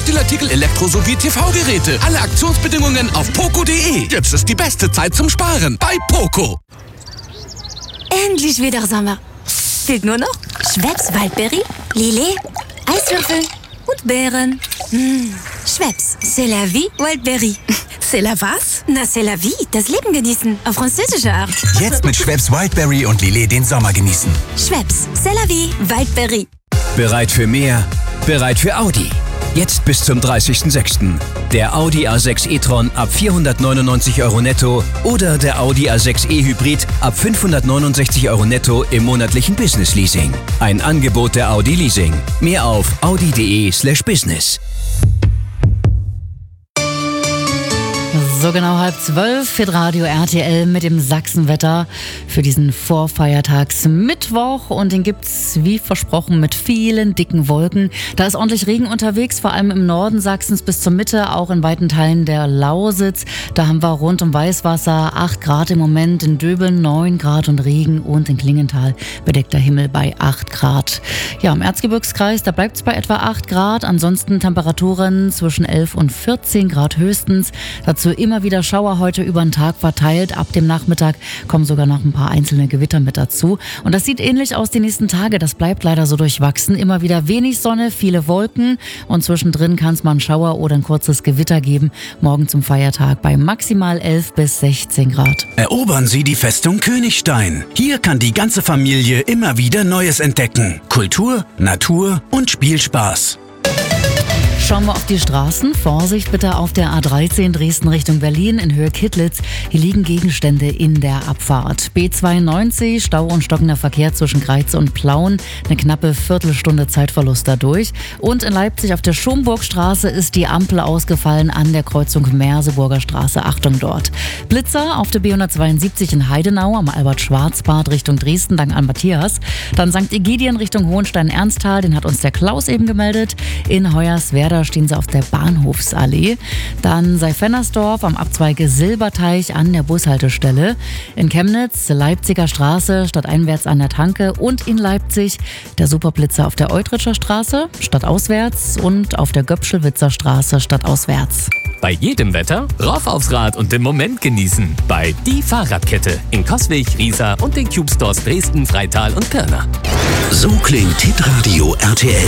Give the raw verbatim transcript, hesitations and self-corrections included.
Spielartikel, Elektro- sowie T V-Geräte. Alle Aktionsbedingungen auf poco punkt de. Jetzt ist die beste Zeit zum Sparen bei Poco. Endlich wieder Sommer. Fehlt nur noch Schweppes Waldbeere, Lillet, Eiswürfel und Beeren. Mmh. Schweppes, c'est la vie Waldbeere. C'est la was? Na, c'est la vie, das Leben genießen, auf französische Art. Jetzt mit Schweppes Wildberry und Lillet den Sommer genießen. Schweppes, c'est la vie Waldbeere. Bereit für mehr? Bereit für Audi. Jetzt bis zum dreißigsten sechsten Der Audi A sechs e-tron ab vierhundertneunundneunzig Euro netto oder der Audi A sechs e-Hybrid ab fünfhundertneunundsechzig Euro netto im monatlichen Business-Leasing. Ein Angebot der Audi Leasing. Mehr auf audi punkt de slash business. So genau halb zwölf für Radio R T L mit dem Sachsenwetter für diesen Vorfeiertagsmittwoch. Und den gibt's wie versprochen mit vielen dicken Wolken. Da ist ordentlich Regen unterwegs, vor allem im Norden Sachsens bis zur Mitte, auch in weiten Teilen der Lausitz. Da haben wir rund um Weißwasser acht Grad im Moment, in Döbeln neun Grad und Regen und in Klingenthal bedeckter Himmel bei acht Grad. Ja, im Erzgebirgskreis, da bleibt's bei etwa acht Grad. Ansonsten Temperaturen zwischen elf und vierzehn Grad höchstens. Dazu immer Immer wieder Schauer heute über den Tag verteilt. Ab dem Nachmittag kommen sogar noch ein paar einzelne Gewitter mit dazu. Und das sieht ähnlich aus die nächsten Tage. Das bleibt leider so durchwachsen. Immer wieder wenig Sonne, viele Wolken. Und zwischendrin kann es mal einen Schauer oder ein kurzes Gewitter geben. Morgen zum Feiertag bei maximal elf bis sechzehn Grad. Erobern Sie die Festung Königstein. Hier kann die ganze Familie immer wieder Neues entdecken. Kultur, Natur und Spielspaß. Schauen wir auf die Straßen. Vorsicht bitte auf der A dreizehn Dresden Richtung Berlin in Höhe Kittlitz. Hier liegen Gegenstände in der Abfahrt. B zweiundneunzig, Stau und stockender Verkehr zwischen Greiz und Plauen. Eine knappe Viertelstunde Zeitverlust dadurch. Und in Leipzig auf der Schomburgstraße ist die Ampel ausgefallen an der Kreuzung Merseburger Straße. Achtung dort. Blitzer auf der B hundertzweiundsiebzig in Heidenau am Albert-Schwarz-Bad Richtung Dresden, dank an Matthias. Dann Sankt Egidien Richtung Hohenstein-Ernsthal, den hat uns der Klaus eben gemeldet. In Hoyerswerda stehen sie auf der Bahnhofsallee. Dann Seifennersdorf am Abzweig Silberteich an der Bushaltestelle. In Chemnitz Leipziger Straße stadteinwärts an der Tanke und in Leipzig der Superblitzer auf der Eutritscher Straße stadtauswärts und auf der Göpschelwitzer Straße stadtauswärts. Bei jedem Wetter rauf aufs Rad und den Moment genießen. Bei Die Fahrradkette in Coswig, Riesa und den Cube Stores Dresden, Freital und Pirna. So klingt Hitradio R T L.